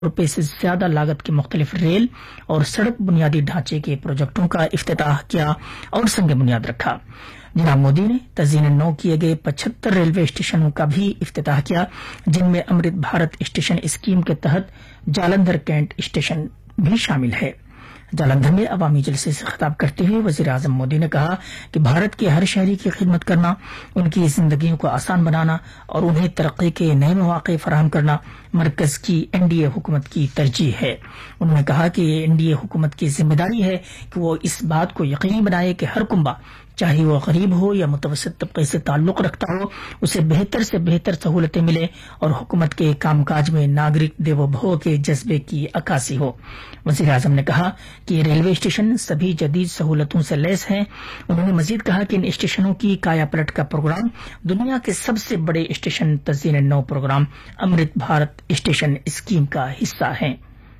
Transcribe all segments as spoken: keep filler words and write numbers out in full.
روپے سے زیادہ لاگت کے مختلف ریل اور سڑک بنیادی ڈھانچے کے پروجیکٹوں کا افتتاح کیا اور سنگ بنیاد رکھا۔ جناب مودی نے تزئین نو کیے گئے پچہتر ریلوے اسٹیشنوں کا بھی افتتاح کیا، جن میں امرت بھارت اسٹیشن اسکیم کے تحت جالندھر کینٹ اسٹیشن بھی شامل ہے۔ جالندھر میں عوامی جلسے سے خطاب کرتے ہوئے وزیر اعظم مودی نے کہا کہ بھارت کے ہر شہری کی خدمت کرنا، ان کی زندگیوں کو آسان بنانا اور انہیں ترقی کے نئے مواقع فراہم کرنا مرکز کی این ڈی اے حکومت کی ترجیح ہے۔ انہوں نے کہا کہ یہ این ڈی اے حکومت کی ذمہ داری ہے کہ وہ اس بات کو یقینی بنائے کہ ہر کنبہ، چاہے وہ غریب ہو یا متوسط طبقے سے تعلق رکھتا ہو، اسے بہتر سے بہتر سہولتیں ملے اور حکومت کے کام کاج میں ناگرک دیو بھو کے جذبے کی عکاسی ہو۔ وزیر اعظم نے کہا کہ یہ ریلوے اسٹیشن سبھی جدید سہولتوں سے لیس ہیں۔ انہوں نے مزید کہا کہ ان اسٹیشنوں کی کایا پلٹ کا پروگرام دنیا کے سب سے بڑے اسٹیشن تزئین نو پروگرام امرت بھارت اسٹیشن اسکیم کا حصہ ہے۔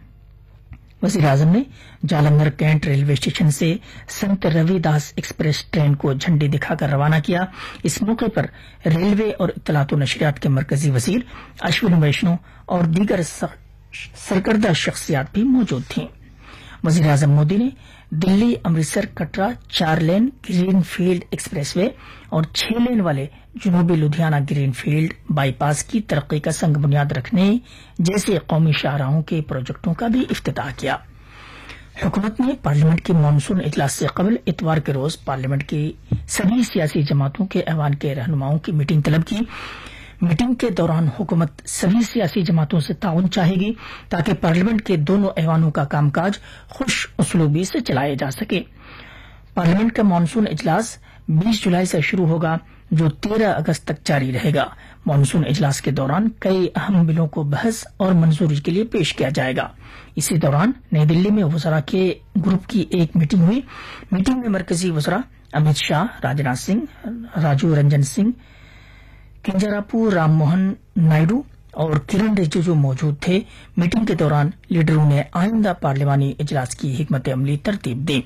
وزیر اعظم نے جالندھر کینٹ ریلوے اسٹیشن سے سنت روی داس ایکسپریس ٹرین کو جھنڈی دکھا کر روانہ کیا۔ اس موقع پر ریلوے اور اطلاعات و نشریات کے مرکزی وزیر اشونی ویشنو اور دیگر سرکردہ شخصیات بھی موجود تھیں۔ وزیر اعظم مودی نے دلی امرتسر کٹرا چار لین گرین فیلڈ ایکسپریس وے اور چھ لین والے جنوبی لدھیانہ گرین فیلڈ بائی پاس کی ترقی کا سنگ بنیاد رکھنے جیسے قومی شاہراہوں کے پروجیکٹوں کا بھی افتتاح کیا۔ حکومت نے پارلیمنٹ کی مانسون اجلاس سے قبل اتوار کے روز پارلیمنٹ کی سبھی سیاسی جماعتوں کے ایوان کے رہنماؤں کی میٹنگ طلب کی۔ میٹنگ کے دوران حکومت سبھی سیاسی جماعتوں سے تعاون چاہے گی تاکہ پارلیمنٹ کے دونوں ایوانوں کا کام کاج خوش اسلوبی سے چلایا جا سکے۔ پارلیمنٹ کا مانسون اجلاس بیس جولائی سے شروع ہوگا جو تیرہ اگست تک جاری رہے گا۔ مانسون اجلاس کے دوران کئی اہم بلوں کو بحث اور منظوری کے لیے پیش کیا جائے گا۔ اسی دوران نئی دلی میں وزراء کے گروپ کی ایک میٹنگ ہوئی۔ میٹنگ میں مرکزی وزراء امت شاہ، راجناتھ سنگھ، راجو رنجن سنگھ، کنجراپو رام موہن نائیڈو اور کرن رجیجو موجود تھے۔ میٹنگ کے دوران لیڈروں نے آئندہ پارلیمانی اجلاس کی حکمت عملی ترتیب دی۔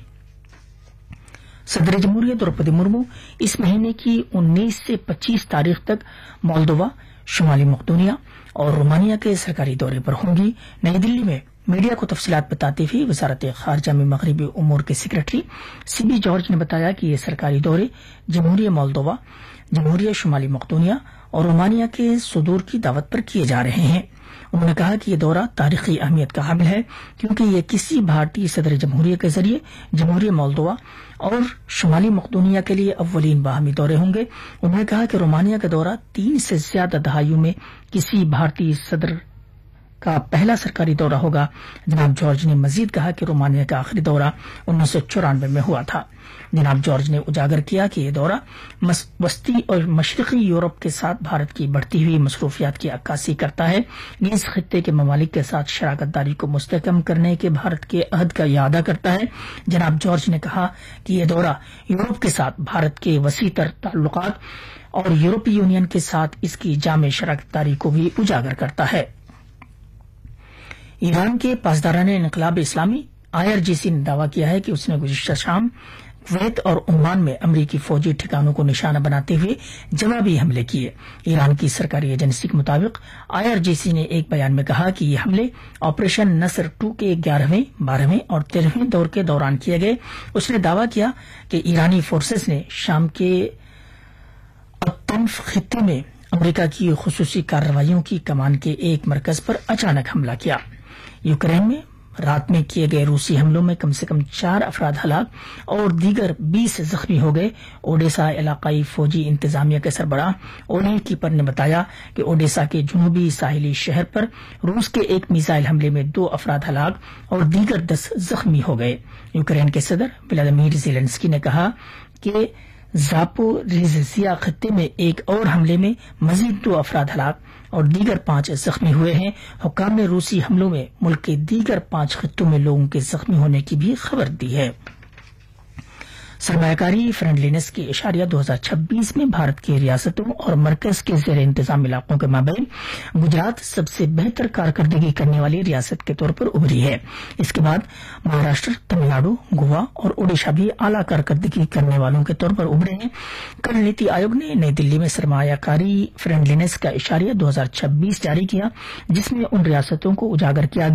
صدر جمہوریہ دروپدی مرمو اس مہینے کی انیس سے پچیس تاریخ تک مولدووا، شمالی مقدونیہ اور رومانیہ کے سرکاری دورے پر ہوں گی۔ نئی دلی میں میڈیا کو تفصیلات بتاتے ہوئے وزارت خارجہ میں مغربی امور کے سیکرٹری سی بی جارج نے بتایا کہ یہ سرکاری دورے جمہوریہ مولدووا، جمہوریہ شمالی مقدونیہ اور رومانیہ کے صدور کی دعوت پر کیے جا رہے ہیں۔ انہوں نے کہا کہ یہ دورہ تاریخی اہمیت کا حامل ہے کیونکہ یہ کسی بھارتی صدر جمہوریہ کے ذریعے جمہوریہ مولدووا اور شمالی مقدونیہ کے لیے اولین باہمی دورے ہوں گے۔ انہوں نے کہا کہ رومانیہ کا دورہ تین سے زیادہ دہائیوں میں کسی بھارتی صدر کا پہلا سرکاری دورہ ہوگا۔ جناب جارج نے مزید کہا کہ رومانیہ کا آخری دورہ انیس سو چورانوے میں ہوا تھا۔ جناب جارج نے اجاگر کیا کہ یہ دورہ وسطی اور مشرقی یورپ کے ساتھ بھارت کی بڑھتی ہوئی مصروفیات کی عکاسی کرتا ہے، نیز خطے کے ممالک کے ساتھ شراکت داری کو مستحکم کرنے کے بھارت کے عہد کا اعادہ کرتا ہے۔ جناب جارج نے کہا کہ یہ دورہ یورپ کے ساتھ بھارت کے وسیع تر تعلقات اور یورپی یونین کے ساتھ اس کی جامع شراکت داری کو بھی اجاگر کرتا ہے۔ ایران کے پاسداران انقلاب اسلامی آئی آر جی سی نے دعویٰ کیا ہے کہ اس نے گزشتہ شام کویت اور عمان میں امریکی فوجی ٹھکانوں کو نشانہ بناتے ہوئے جوابی حملے کیے۔ ایران کی سرکاری ایجنسی کے مطابق آئی آر جی سی نے ایک بیان میں کہا کہ یہ حملے آپریشن نصر ٹو کے گیارہویں، بارہویں اور تیرہویں دور کے دوران کیے گئے۔ اس نے دعویٰ کیا کہ ایرانی فورسز نے شام کے الطنف خطے میں امریکہ کی خصوصی کارروائیوں کی کمان کے ایک مرکز پر اچانک حملہ کیا۔ یوکرین میں رات میں کیے گئے روسی حملوں میں کم سے کم چار افراد ہلاک اور دیگر بیس زخمی ہو گئے۔ اوڈیسا علاقائی فوجی انتظامیہ کے سربراہ اولے کیپر نے بتایا کہ اوڈیسا کے جنوبی ساحلی شہر پر روس کے ایک میزائل حملے میں دو افراد ہلاک اور دیگر دس زخمی ہو گئے۔ یوکرین کے صدر ولادیمیر زیلنسکی نے کہا کہ زاپوریژیا خطے میں ایک اور حملے میں مزید دو افراد ہلاک اور دیگر پانچ زخمی ہوئے ہیں۔ حکام نے روسی حملوں میں ملک کے دیگر پانچ خطوں میں لوگوں کے زخمی ہونے کی بھی خبر دی ہے۔ सरमायाकारी फ्रेंडलीनेस की इशारिया दो हज़ार छब्बीस में भारत की रियासतों और मरकज के जेर इंतजाम इलाकों के माबैन गुजरात सबसे बेहतर कारकर्दगी करने वाली रियासत के तौर पर उभरी है। इसके बाद महाराष्ट्र, तमिलनाडु, गोवा और ओडिशा भी आला कारकर्दगी करने वालों के तौर पर उभरे हैं। कल नीति आयोग ने नई दिल्ली में सरमायाकारी फ्रेंडलीनेस का इशारिया दो हज़ार छब्बीस जारी किया, जिसमें उन रियासतों को उजागर किया